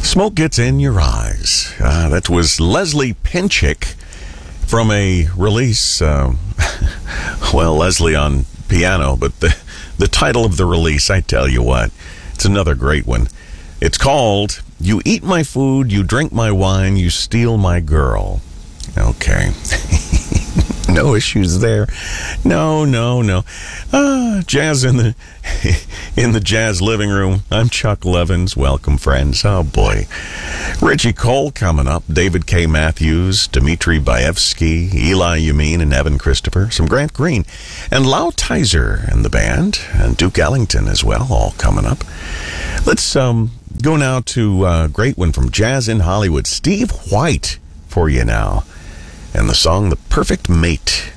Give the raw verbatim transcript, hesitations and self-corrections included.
Smoke Gets in Your Eyes. Uh, that was Leslie Pinchick from a release. Uh, well, Leslie on piano, but the, the title of the release, I tell you what, it's another great one. It's called You Eat My Food, You Drink My Wine, You Steal My Girl. Okay. No issues there. No, no, no. Ah, jazz in the in the jazz living room. I'm Chuck Levins. Welcome, friends. Oh, boy. Richie Cole coming up. David K. Matthews, Dmitri Baevsky, Eli Yameen, and Evan Christopher. Some Grant Green. And Lau Tizer and the band. And Duke Ellington as well, all coming up. Let's um, go now to a great one from Jazz in Hollywood. Steve White for you now. And the song, The Perfect Mate.